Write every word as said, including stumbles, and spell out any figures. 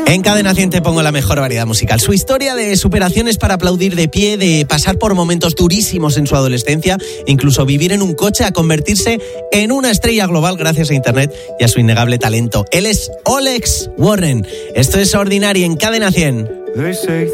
En Cadena cien te pongo la mejor variedad musical. Su historia de superaciones para aplaudir de pie, de pasar por momentos durísimos en su adolescencia, incluso vivir en un coche, a convertirse en una estrella global gracias a Internet y a su innegable talento. Él es Alex Warren. Esto es Ordinary en Cadena cien.